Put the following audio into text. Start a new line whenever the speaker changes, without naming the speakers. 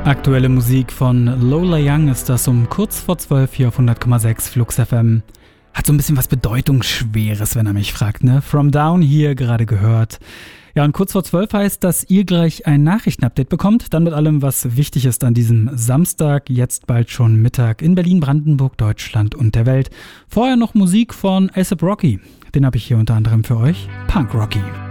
Aktuelle Musik von Lola Young ist das um kurz vor 12 hier auf 100,6 Flux FM. Hat so ein bisschen was Bedeutungsschweres, wenn er mich fragt, ne? From Down hier gerade gehört. Ja, und kurz vor 12 heißt, dass ihr gleich ein Nachrichtenupdate bekommt. Dann mit allem, was wichtig ist an diesem Samstag, jetzt bald schon Mittag in Berlin, Brandenburg, Deutschland und der Welt. Vorher noch Musik von A$AP Rocky. Den habe ich hier unter anderem für euch. Punk Rocky.